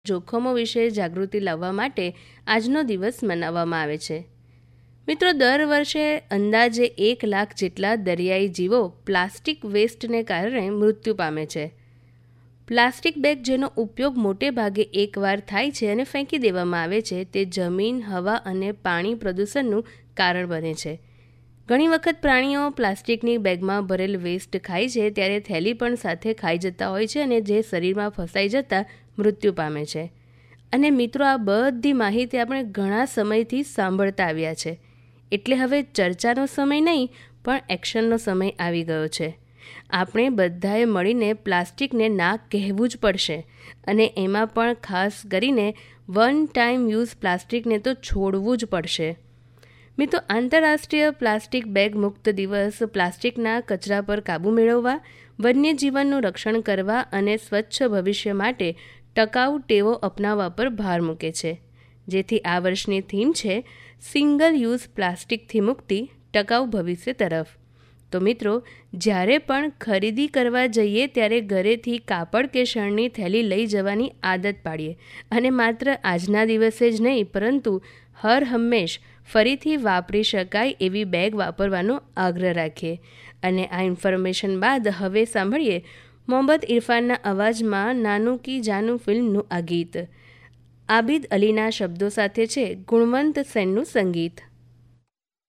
જોખમો વિશે જાગૃતિ લાવવા માટે આજનો દિવસ મનાવવામાં આવે છે. મિત્રો, દર વર્ષે અંદાજે 1 લાખ જેટલા દરિયાઈ જીવો પ્લાસ્ટિક વેસ્ટને કારણે મૃત્યુ પામે છે. પ્લાસ્ટિક બેગ જેનો ઉપયોગ મોટે ભાગે એકવાર થાય છે અને ફેંકી દેવામાં આવે છે, તે જમીન, હવા અને પાણી પ્રદૂષણનું કારણ બને છે. ઘણી વખત પ્રાણીઓ પ્લાસ્ટિકની બેગમાં ભરેલ વેસ્ટ ખાય છે ત્યારે થેલી પણ સાથે ખાઈ જતા હોય છે અને જે શરીરમાં ફસાઈ જતાં મૃત્યુ પામે છે. અને મિત્રો, આ બધી માહિતી આપણે ઘણા સમયથી સાંભળતા આવ્યા છે, એટલે હવે ચર્ચાનો સમય નહીં પણ એક્શનનો સમય આવી ગયો છે. આપણે બધાએ મળીને પ્લાસ્ટિકને ના કહેવું જ પડશે અને એમાં પણ ખાસ કરીને વન ટાઈમ યુઝ પ્લાસ્ટિકને તો છોડવું જ પડશે. મિત્રો, આંતરરાષ્ટ્રીય પ્લાસ્ટિક બેગ મુક્ત દિવસ પ્લાસ્ટિકના કચરા પર કાબૂ મેળવવા, વન્યજીવનનું રક્ષણ કરવા અને સ્વચ્છ ભવિષ્ય માટે ટકાઉ ટેવો અપનાવવા પર ભાર મૂકે છે. જેથી આ વર્ષની થીમ છે સિંગલ યુઝ પ્લાસ્ટિકથી મુક્તિ, ટકાઉ ભવિષ્ય તરફ. તો મિત્રો, જ્યારે પણ ખરીદી કરવા જઈએ ત્યારે ઘરેથી કાપડ કે શણની થેલી લઈ જવાની આદત પાડીએ અને માત્ર આજના દિવસે જ નહીં પરંતુ હર હંમેશ ફરીથી વાપરી શકાય એવી બેગ વાપરવાનો આગ્રહ રાખીએ. અને આ ઇન્ફોર્મેશન બાદ હવે સાંભળીએ મોહમ્મદ ઇરફાનના અવાજમાં નાનું કી જાનું ફિલ્મનું આ ગીત. આબિદ અલીના શબ્દો સાથે છે ગુણવંત સેનનું સંગીત.